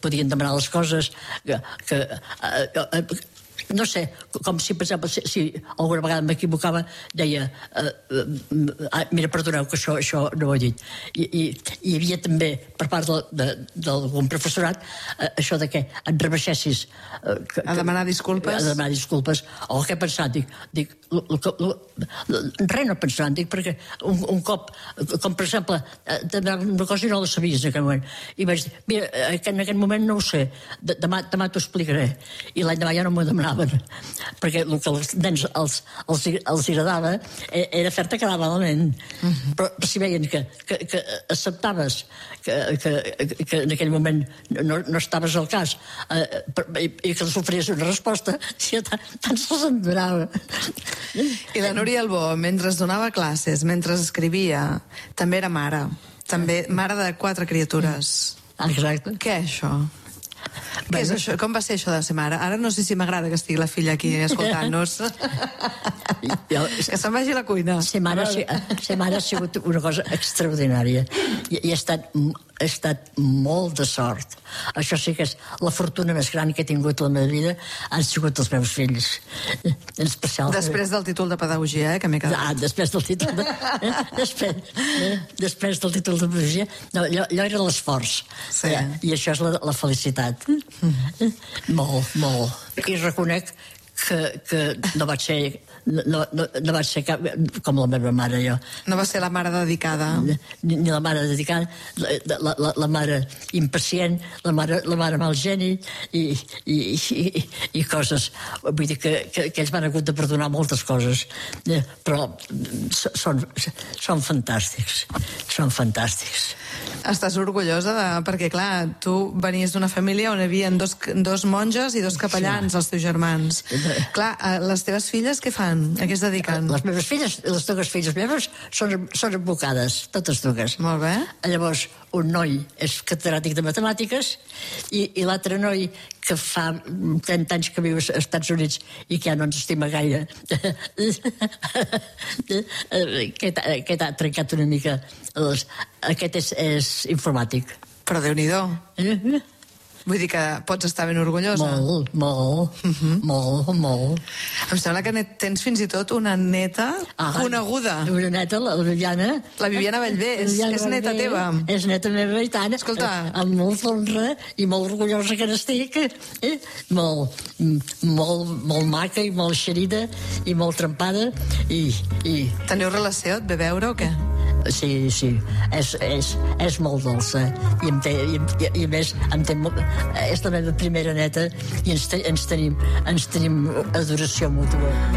podien demanar les coses, no sé, com si, per exemple, si alguna vegada m'equivocava, deia, mira, perdoneu, que això no ho he dit. I hi havia també, per part d'algun professorat, això de que et rebaixessis... A demanar disculpes? A demanar disculpes. O què he pensat? Dic, res no he pensat, perquè un cop, com per exemple, demanaven una cosa i no la sabies en aquell moment. I vaig dir, mira, en aquest moment no ho sé, demà t'ho explicaré. I l'any demà ja no m'ho demanaven, perquè el que als nens els agradava era fer-te quedar malament. Però si veien que acceptaves que en aquell moment no estaves al cas i que els oferies una resposta, tant se'ls en donava. I la Núria Albó, mentre es donava classes, mentre escrivia, també era mare. També mare de 4 criatures. Exacte. Què és això? Què és això? Com va ser això de ser mare? Ara no sé si m'agrada que estigui la filla aquí escoltant-nos. Que se'n vagi a la cuina. Ser mare ha sigut una cosa extraordinària. I he estat molt de sort. Això sí que és la fortuna més gran que he tingut a la meva vida, han sigut els meus fills. En especial... Després del títol de pedagogia, que m'he quedat. Després del títol de... Després del títol de pedagogia. No, allò era l'esforç. Sí. I això és la felicitat. Molt, molt. I reconec que no vaig ser com la meva mare, jo. No va ser la mare dedicada. Ni la mare dedicada, la mare impacient, la mare mal geni i coses. Vull dir que ells m'han hagut de perdonar moltes coses, però són fantàstics. Són fantàstics. Estàs orgullosa perquè, clar, tu venies d'una família on hi havia dos monges i 2 capellans, els teus germans. Clar, les teves filles què fan? A què es dediquen? Les meves filles, les 2 filles meves, són advocades, totes 2. Molt bé. Llavors, un noi és catedràtic de matemàtiques i l'altre noi, que fa 30 anys que viu als Estats Units i que ja no ens estima gaire, que ha trencat una mica. Aquest és informàtic. Però Déu-n'hi-do. Vull dir que pots estar ben orgullosa. Molt. Em sembla que tens fins i tot una neta coneguda. Una neta, la Viviana. La Viviana Bellver, és neta teva. És neta meva i tant. Escolta. Amb molta honra i molt orgullosa que n'estic. Molt maca i molt xerida i molt trempada. Teniu relació? Et ve veure o què? Sí. És molt dolça. I a més, és la meva primera neta i ens tenim adoració mútua.